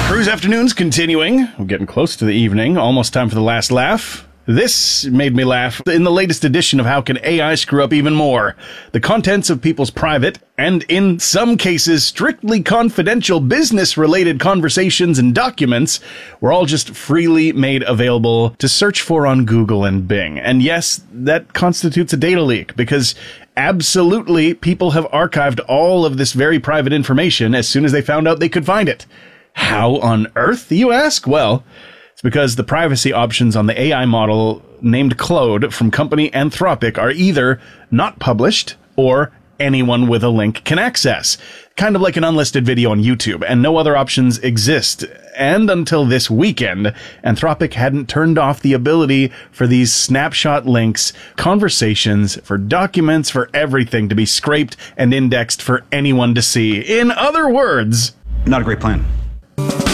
Cruise Afternoons continuing. We're getting close to the evening. Almost time for the last laugh. This made me laugh in the latest edition of How Can AI Screw Up Even More? The contents of people's private, and in some cases strictly confidential business-related conversations and documents were all just freely made available to search for on Google and Bing. And yes, that constitutes a data leak, because absolutely people have archived all of this very private information as soon as they found out they could find it. How on earth, you ask? Well, it's because the privacy options on the AI model named Claude from company Anthropic are either not published or anyone with a link can access. Kind of like an unlisted video on YouTube, and no other options exist. And until this weekend, Anthropic hadn't turned off the ability for these snapshot links, conversations, for documents, for everything to be scraped and indexed for anyone to see. In other words, not a great plan.